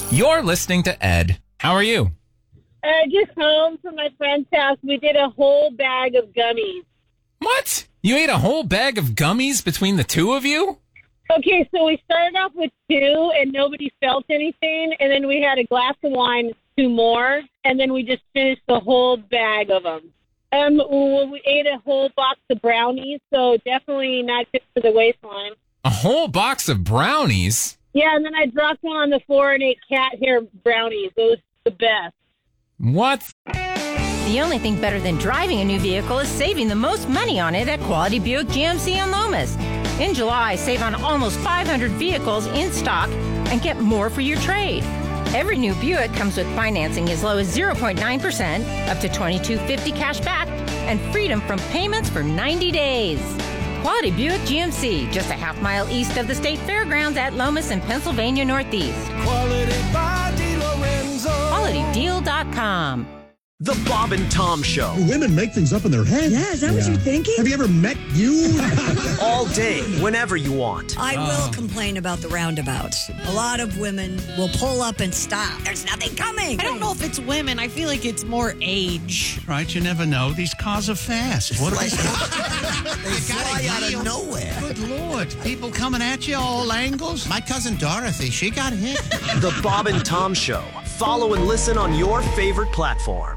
You're listening to Ed. How are you? Just home from my friend's house. We did a whole bag of gummies. What? You ate a whole bag of gummies between the two of you? Okay, so we started off with 2, and nobody felt anything, and then we had a glass of wine, 2 more, and then we just finished the whole bag of them. We ate a whole box of brownies, so definitely not good for the waistline. A whole box of brownies? Yeah, and then I dropped one on the floor and ate cat hair brownies. It was the best. What? The only thing better than driving a new vehicle is saving the most money on it at Quality Buick GMC in Lomas. In July, save on almost 500 vehicles in stock and get more for your trade. Every new Buick comes with financing as low as 0.9%, up to $2,250 cash back, and freedom from payments for 90 days. Quality Buick GMC, just a half-mile east of the State Fairgrounds at Lomas in Pennsylvania Northeast. Quality by DiLorenzo. QualityDeal.com. The Bob and Tom Show. Women make things up in their head. Yeah, is that what you're thinking? Have you ever met you? All day, whenever you want. I will complain about the roundabouts. A lot of women will pull up and stop. There's nothing coming. I don't know if it's women. I feel like it's more age. Right, you never know. These cars are fast. What are they? They fly out of nowhere. Good Lord. People coming at you all angles. My cousin Dorothy, she got hit. The Bob and Tom Show. Follow and listen on your favorite platform.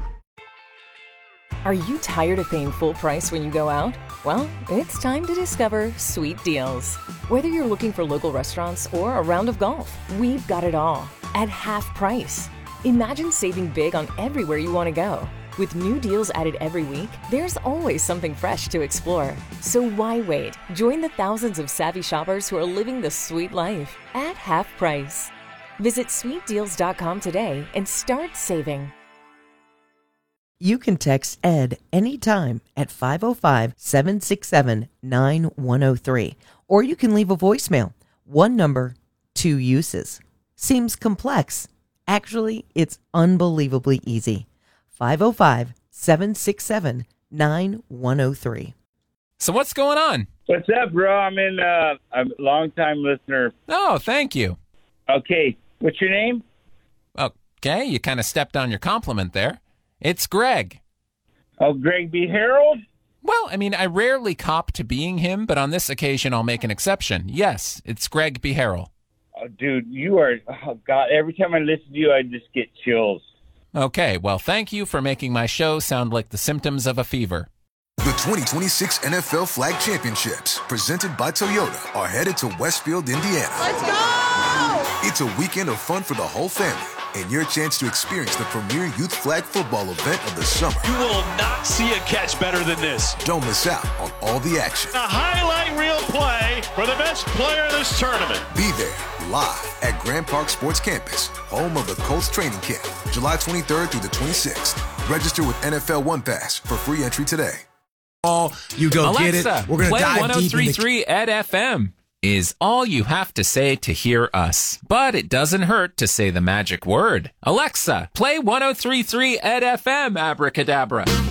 Are you tired of paying full price when you go out? Well, it's time to discover Sweet Deals. Whether you're looking for local restaurants or a round of golf, we've got it all at half price. Imagine saving big on everywhere you want to go. With new deals added every week, there's always something fresh to explore. So why wait? Join the thousands of savvy shoppers who are living the sweet life at half price. Visit sweetdeals.com today and start saving. You can text ED anytime at 505-767-9103. Or you can leave a voicemail. One number, 2 uses. Seems complex. Actually, it's unbelievably easy. 505-767-9103. So what's going on? What's up, bro? I'm a long-time listener. Oh, thank you. Okay, what's your name? Okay, you kind of stepped on your compliment there. It's Greg. Oh, Greg B. Harold? Well, I mean, I rarely cop to being him, but on this occasion I'll make an exception. Yes, it's Greg B. Harold. Oh, dude, you are, oh, God, every time I listen to you, I just get chills. Okay, well, thank you for making my show sound like the symptoms of a fever. The 2026 NFL Flag Championships, presented by Toyota, are headed to Westfield, Indiana. Let's go! It's a weekend of fun for the whole family and your chance to experience the premier youth flag football event of the summer. You will not see a catch better than this. Don't miss out on all the action. A highlight reel play for the best player in this tournament. Be there live at Grand Park Sports Campus, home of the Colts training camp, July 23rd through the 26th. Register with NFL One Pass for free entry today. You go Alexa, get it. We're going to dive deep into 1033 Ed FM is all you have to say to hear us. But it doesn't hurt to say the magic word. Alexa, play 1033 Ed FM, abracadabra.